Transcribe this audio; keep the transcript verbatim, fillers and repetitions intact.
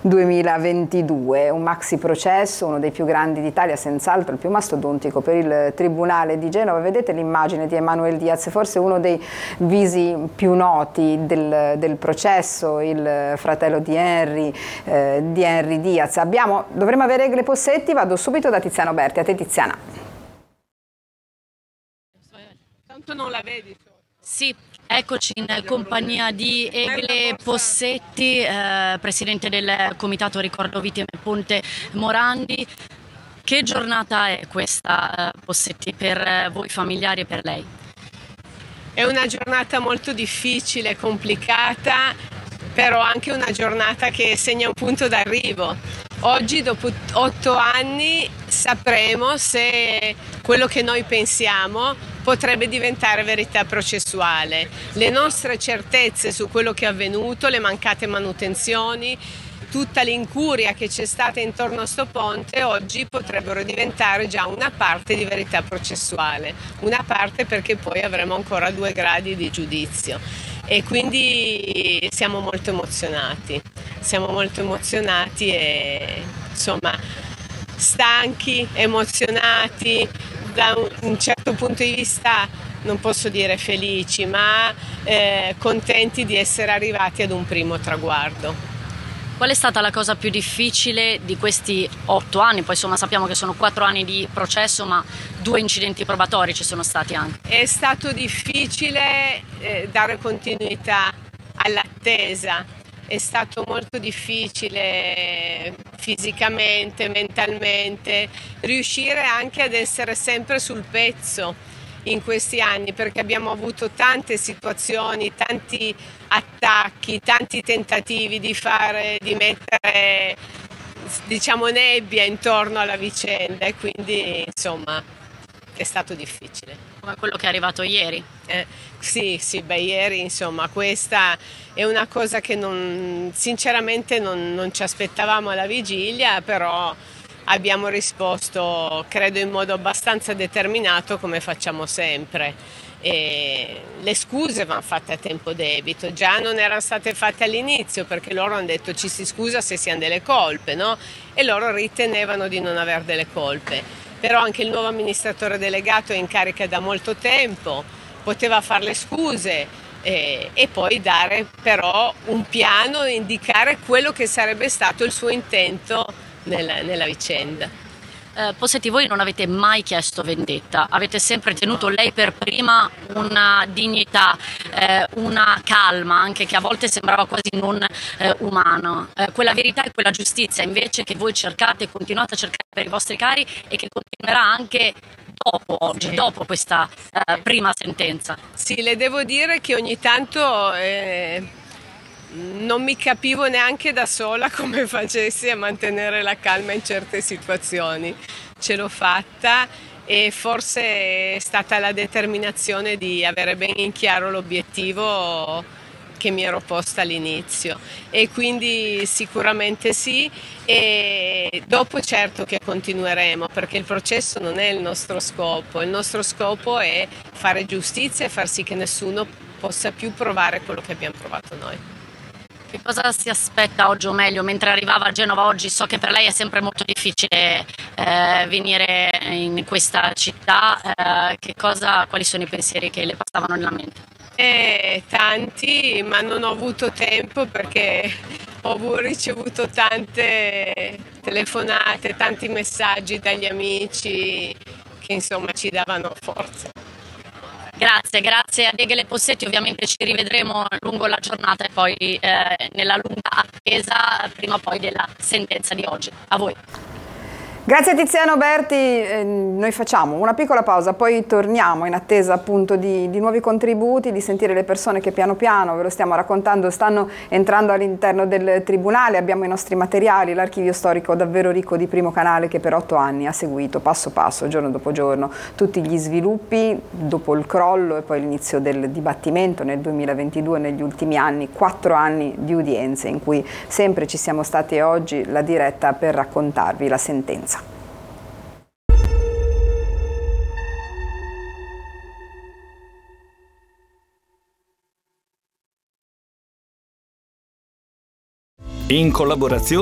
duemilaventidue. Un maxi processo, uno dei più grandi d'Italia, senz'altro il più mastodontico per il Tribunale di Genova. Vedete l'immagine di Emanuel Diaz, forse uno dei visi più noti del, del processo, il fratello di Henry, eh, di Henry Diaz. Abbiamo, dovremmo avere Egle Possetti, vado subito da Tiziano Berti. A te Tiziana. Tanto non la vedi. Sì, eccoci in compagnia di Egle Possetti, eh, presidente del Comitato Ricordo Vittime Ponte Morandi. Che giornata è questa, eh, Possetti, per voi familiari e per lei? È una giornata molto difficile, complicata, però anche una giornata che segna un punto d'arrivo. Oggi, dopo otto anni, sapremo se quello che noi pensiamo potrebbe diventare verità processuale. Le nostre certezze su quello che è avvenuto, le mancate manutenzioni, tutta l'incuria che c'è stata intorno a sto ponte, oggi potrebbero diventare già una parte di verità processuale. Una parte perché poi avremo ancora due gradi di giudizio. E quindi siamo molto emozionati, siamo molto emozionati e insomma stanchi, emozionati, da un certo punto di vista non posso dire felici, ma eh, contenti di essere arrivati ad un primo traguardo. Qual è stata la cosa più difficile di questi otto anni? Poi insomma sappiamo che sono quattro anni di processo, ma due incidenti probatori ci sono stati anche. È stato difficile eh, dare continuità all'attesa, è stato molto difficile fisicamente, mentalmente, riuscire anche ad essere sempre sul pezzo in questi anni, perché abbiamo avuto tante situazioni, tanti attacchi, tanti tentativi di fare, di mettere, diciamo, nebbia intorno alla vicenda e quindi insomma è stato difficile. Come quello che è arrivato ieri. Eh, sì, sì, beh, ieri insomma questa è una cosa che non, sinceramente non, non ci aspettavamo alla vigilia, però abbiamo risposto, credo, in modo abbastanza determinato come facciamo sempre. E le scuse vanno fatte a tempo debito, già non erano state fatte all'inizio perché loro hanno detto ci si scusa se si hanno delle colpe, no? E loro ritenevano di non avere delle colpe, però anche il nuovo amministratore delegato è in carica da molto tempo, poteva fare le scuse e, e poi dare però un piano e indicare quello che sarebbe stato il suo intento nella, nella vicenda. Eh, Possetti, voi non avete mai chiesto vendetta, avete sempre tenuto lei per prima una dignità, eh, una calma, anche che a volte sembrava quasi non eh, umana. Eh, quella verità e quella giustizia invece che voi cercate e continuate a cercare per i vostri cari e che continuerà anche dopo oggi, sì. Dopo questa eh, prima sentenza. Sì, le devo dire che ogni tanto eh, non mi capivo neanche da sola come facessi a mantenere la calma in certe situazioni. Ce l'ho fatta e forse è stata la determinazione di avere ben in chiaro l'obiettivo che mi ero posta all'inizio e quindi sicuramente sì, e dopo certo che continueremo perché il processo non è il nostro scopo, il nostro scopo è fare giustizia e far sì che nessuno possa più provare quello che abbiamo provato noi. Che cosa si aspetta oggi, o meglio, mentre arrivava a Genova oggi? So che per lei è sempre molto difficile eh, venire in questa città, eh, che cosa, quali sono i pensieri che le passavano nella mente? Eh, tanti, ma non ho avuto tempo perché ho ricevuto tante telefonate, tanti messaggi dagli amici che insomma ci davano forza. Grazie, grazie ad Egle Possetti, ovviamente ci rivedremo lungo la giornata e poi eh, nella lunga attesa prima o poi della sentenza di oggi. A voi. Grazie Tiziano Berti, eh, noi facciamo una piccola pausa, poi torniamo in attesa appunto di, di nuovi contributi, di sentire le persone che piano piano, ve lo stiamo raccontando, stanno entrando all'interno del Tribunale. Abbiamo i nostri materiali, l'archivio storico davvero ricco di Primo Canale che per otto anni ha seguito passo passo, giorno dopo giorno, tutti gli sviluppi dopo il crollo e poi l'inizio del dibattimento nel duemilaventidue, negli ultimi anni, quattro anni di udienze in cui sempre ci siamo stati e oggi la diretta per raccontarvi la sentenza. In collaborazione